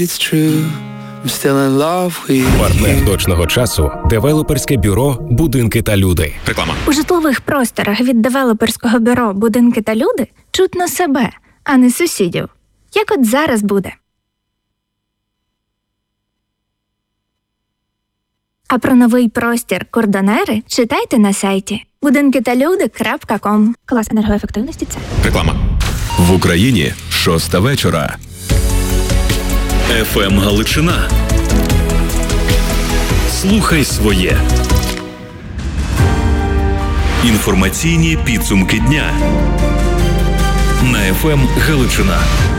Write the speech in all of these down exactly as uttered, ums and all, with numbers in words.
It's true. I'm still in love with you. Партнер точного часу – девелоперське бюро «Будинки та люди». Реклама. У житлових просторах від девелоперського бюро «Будинки та люди» чутно себе, а не сусідів. Як от зараз буде. А про новий простір «Кордонери» читайте на сайті будинки та люди крапка ком. Клас енергоефективності – це. Реклама. В Україні шоста вечора. еф ем Галичина. Слухай своє. Інформаційні підсумки дня на еф ем Галичина.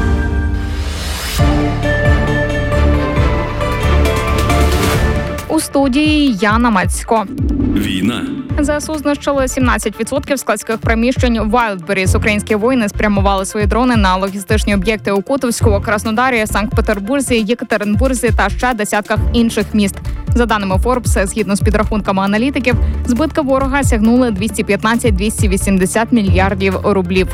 У студії Яна Мацько. Війна. ЗСУ знищили сімнадцять відсотків складських приміщень в Вайлдберріс. Українські воїни спрямували свої дрони на логістичні об'єкти у Котовську, Краснодарі, Санкт-Петербурзі, Єкатеринбурзі та ще десятках інших міст. За даними Forbes, згідно з підрахунками аналітиків, збитки ворога сягнули двісті п'ятнадцять - двісті вісімдесят мільярдів рублів.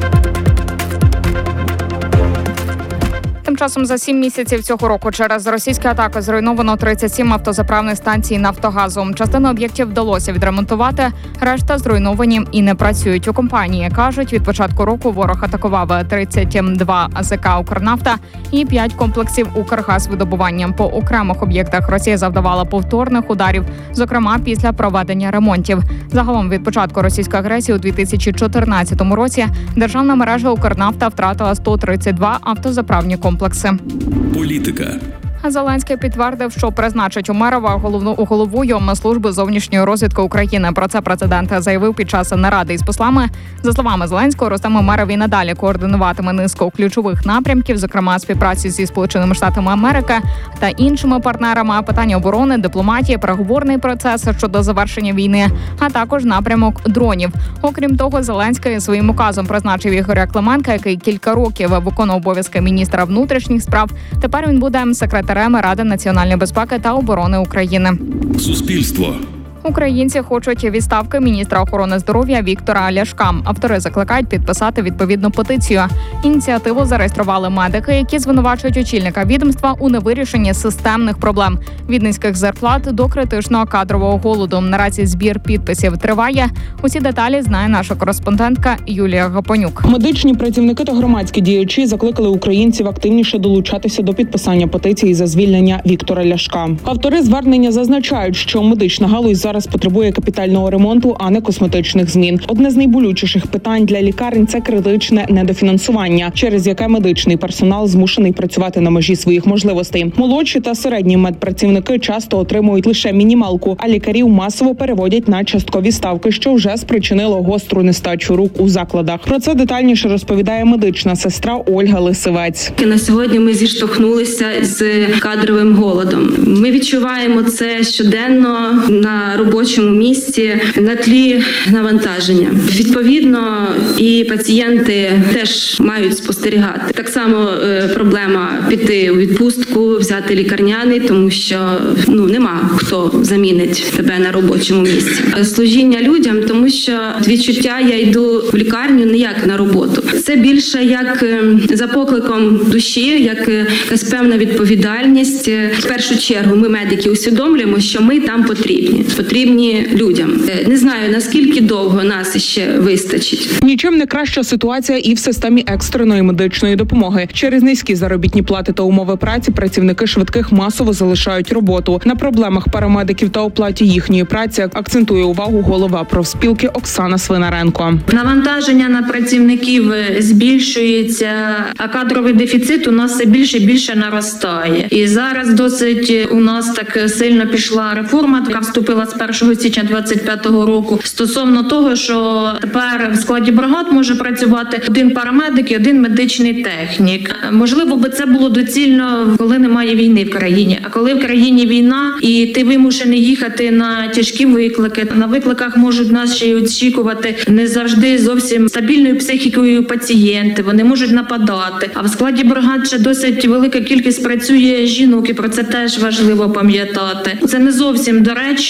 Тим часом за сім місяців цього року через російські атаки зруйновано тридцять сім автозаправних станцій «Нафтогазу». Частину об'єктів вдалося відремонтувати, решта зруйновані і не працюють. У компанії кажуть, від початку року ворог атакував тридцять два АЗК «Укрнафта» і п'ять комплексів «Укргазвидобування». По окремих об'єктах Росія завдавала повторних ударів, зокрема після проведення ремонтів. Загалом від початку російської агресії у дві тисячі чотирнадцятому році державна мережа «Укрнафта» втратила сто тридцять два автозаправні комплекси. Політика. Зеленський підтвердив, що призначить Умерова головну головою Служби зовнішньої розвідки України. Про це президент заявив під час наради із послами. За словами Зеленського, Рустем Умеров і надалі координуватиме низку ключових напрямків, зокрема співпраці зі Сполученими Штатами Америки та іншими партнерами, питання оборони, дипломатії, переговорний процес щодо завершення війни, а також напрямок дронів. Окрім того, Зеленський своїм указом призначив Ігоря Клименка, який кілька років виконував обов'язки міністра внутрішніх справ. Тепер він буде секретарем Ради національної безпеки та оборони України. Суспільство. Українці хочуть відставки міністра охорони здоров'я Віктора Ляшка. Автори закликають підписати відповідну петицію. Ініціативу зареєстрували медики, які звинувачують очільника відомства у невирішенні системних проблем – від низьких зарплат до критичного кадрового голоду. Наразі збір підписів триває. Усі деталі знає наша кореспондентка Юлія Гапонюк. Медичні працівники та громадські діячі закликали українців активніше долучатися до підписання петиції за звільнення Віктора Ляшка. Автори звернення зазначають, що медична галузь зараз зараз потребує капітального ремонту, а не косметичних змін. Одне з найболючіших питань для лікарень – це критичне недофінансування, через яке медичний персонал змушений працювати на межі своїх можливостей. Молодші та середні медпрацівники часто отримують лише мінімалку, а лікарів масово переводять на часткові ставки, що вже спричинило гостру нестачу рук у закладах. Про це детальніше розповідає медична сестра Ольга Лисивець. На сьогодні ми зіштовхнулися з кадровим голодом. Ми відчуваємо це щоденно на робочому місці на тлі навантаження. Відповідно, і пацієнти теж мають спостерігати. Так само е, проблема піти у відпустку, взяти лікарняний, тому що ну нема хто замінить тебе на робочому місці. Служіння людям, тому що відчуття я йду в лікарню не як на роботу. Це більше як е, за покликом душі, як е, якась певна відповідальність. В першу чергу ми, медики, усвідомлюємо, що ми там потрібні. Потрібні людям. Не знаю, наскільки довго нас ще вистачить. Нічим не краща ситуація і в системі екстреної медичної допомоги. Через низькі заробітні плати та умови праці працівники швидких масово залишають роботу. На проблемах парамедиків та оплаті їхньої праці акцентує увагу голова профспілки Оксана Свинаренко. Навантаження на працівників збільшується, а кадровий дефіцит у нас все більше і більше наростає. І зараз досить у нас так сильно пішла реформа, яка вступила з першого січня двадцять п'ятого року, стосовно того, що тепер в складі бригад може працювати один парамедик і один медичний технік. Можливо, би це було доцільно, коли немає війни в країні. А коли в країні війна, і ти вимушений їхати на тяжкі виклики, на викликах можуть нас ще й очікувати не завжди зовсім стабільною психікою пацієнти, вони можуть нападати. А в складі бригад ще досить велика кількість працює жінок, і про це теж важливо пам'ятати. Це не зовсім доречно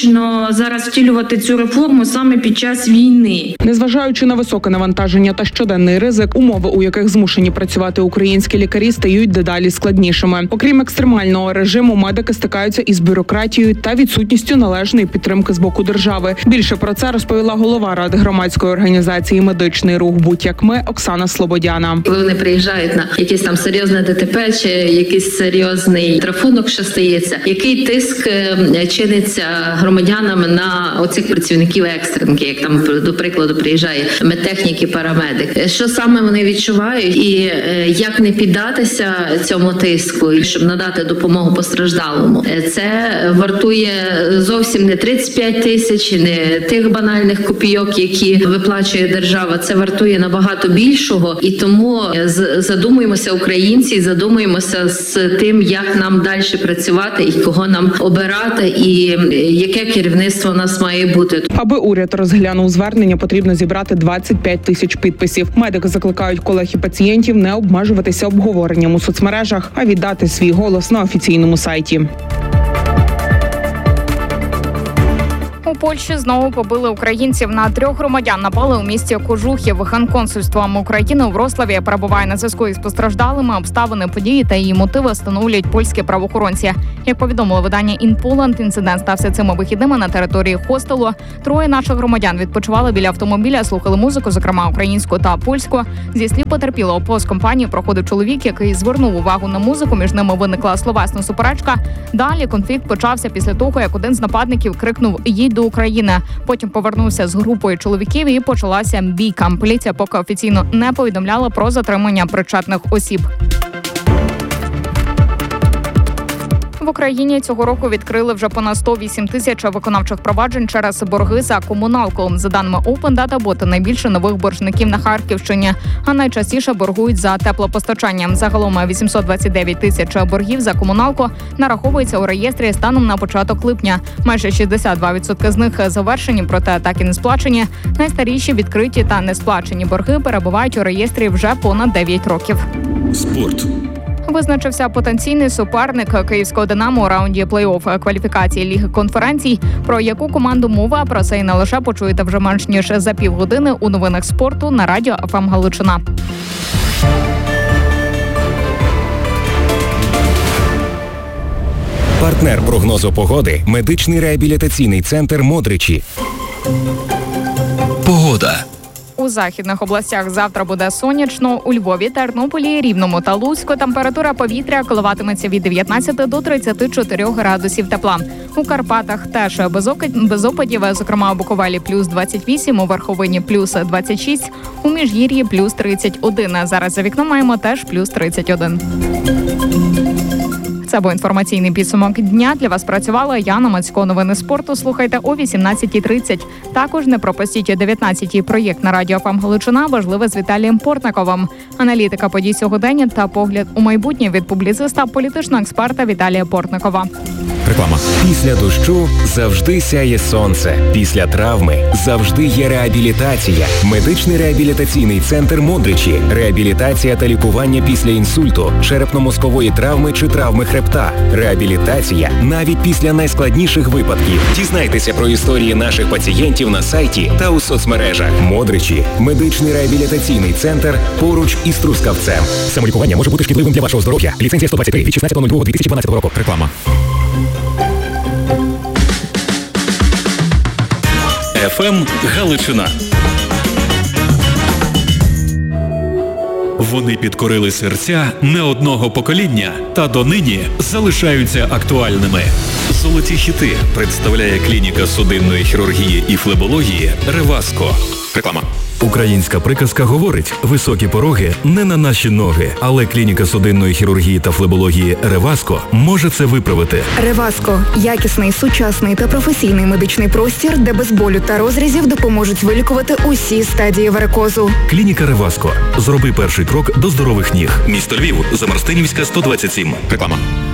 потрібно зараз втілювати цю реформу саме під час війни. Незважаючи на високе навантаження та щоденний ризик, умови, у яких змушені працювати українські лікарі, стають дедалі складнішими. Окрім екстремального режиму, медики стикаються із бюрократією та відсутністю належної підтримки з боку держави. Більше про це розповіла голова ради громадської організації «Медичний рух Будь як ми» Оксана Слободяна. Коли вони приїжджають на якийсь там серйозне ДТП чи якийсь серйозний трафунок, що стається, який тиск чиниться громадянам на оцих працівників екстренки, як там, до прикладу, приїжджає медтехнік і парамедик. Що саме вони відчувають і як не піддатися цьому тиску, щоб надати допомогу постраждалому. Це вартує зовсім не тридцять п'ять тисяч, не тих банальних копійок, які виплачує держава. Це вартує набагато більшого. І тому задумуємося українці, задумуємося з тим, як нам далі працювати і кого нам обирати, і яке керівництво у нас має бути. Аби уряд розглянув звернення, потрібно зібрати двадцять п'ять тисяч підписів. Медики закликають колег і пацієнтів не обмежуватися обговоренням у соцмережах, а віддати свій голос на офіційному сайті. У Польщі знову побили українців. На трьох громадян напали у місті Кожухів. Генконсульство України у Вроцлаві перебуває на зв'язку із постраждалими. Обставини події та її мотиви встановлюють польські правоохоронці. Як повідомило видання «Інполанд», інцидент стався цими вихідними на території хостелу. Троє наших громадян відпочивали біля автомобіля, слухали музику, зокрема українську та польську. Зі слів потерпілого, повз компанії проходив чоловік, який звернув увагу на музику. Між ними виникла словесна суперечка. Далі конфлікт почався після того, як один з нападників крикнув «Їдь до України». Потім повернувся з групою чоловіків і почалася бійка. Поліція поки офіційно не повідомляла про затримання причетних осіб. В Україні цього року відкрили вже понад сто вісім тисяч виконавчих проваджень через борги за комуналку. За даними Open Data Bot, найбільше нових боржників на Харківщині, а найчастіше боргують за теплопостачання. Загалом вісімсот двадцять дев'ять тисяч боргів за комуналку нараховується у реєстрі станом на початок липня. Майже шістдесят два відсотки з них завершені, проте так і не сплачені. Найстаріші відкриті та не сплачені борги перебувають у реєстрі вже понад дев'ять років. Спорт. Визначився потенційний суперник київського «Динамо» у раунді плей-офф кваліфікації Ліги конференцій. Про яку команду мова, про це і не лише почуєте вже менш ніж за півгодини у новинах спорту на радіо еф ем Галичина. Партнер прогнозу погоди – медичний реабілітаційний центр «Модричі». Погода. У західних областях завтра буде сонячно. У Львові, Тернополі, Рівному та Луцьку температура повітря коливатиметься від дев'ятнадцяти до тридцяти чотирьох градусів тепла. У Карпатах теж без опадів, зокрема у Буковелі плюс двадцять вісім, у Верховині плюс двадцять шість, у Міжгір'ї плюс тридцять один. Зараз за вікном маємо теж плюс тридцять один. Це був інформаційний підсумок дня. Для вас працювала Яна Мацько. Новини спорту слухайте о вісімнадцятій тридцять. Також не пропустіть о дев'ятнадцятій проєкт на радіо еф ем Галичина «Важливе» з Віталієм Портниковим. Аналітика подій сьогодення та погляд у майбутнє від публіциста, політичного експерта Віталія Портникова. Реклама. Після дощу завжди сяє сонце. Після травми завжди є реабілітація. Медичний реабілітаційний центр «Модричі». Реабілітація та лікування після інсульту, черепно-мозкової травми чи травми хребта. Реабілітація навіть після найскладніших випадків. Дізнайтеся про історії наших пацієнтів на сайті та у соцмережах. «Модричі» – медичний реабілітаційний центр поруч із Трускавцем. Самолікування може бути шкідливим для вашого здоров'я. Ліцензія сто двадцять три від шістнадцятого лютого дві тисячі дванадцятого року. Реклама. еф ем Галичина. Вони підкорили серця не одного покоління та донині залишаються актуальними. Золоті хіти представляє клініка судинної хірургії і флебології «Реваско». Реклама. Українська приказка говорить: високі пороги не на наші ноги, але клініка судинної хірургії та флебології «Реваско» може це виправити. «Реваско» – якісний, сучасний та професійний медичний простір, де без болю та розрізів допоможуть вилікувати усі стадії варикозу. Клініка «Реваско». Зроби перший крок до здорових ніг. Місто Львів, Замарстинівська, сто двадцять сім. Реклама.